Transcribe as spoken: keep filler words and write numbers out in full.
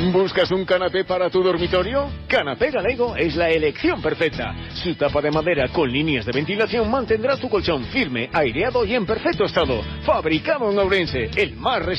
¿Buscas un canapé para tu dormitorio? Canapé Galego es la elección perfecta. Su tapa de madera con líneas de ventilación mantendrá tu colchón firme, aireado y en perfecto estado. Fabricado en Ourense, el más resistente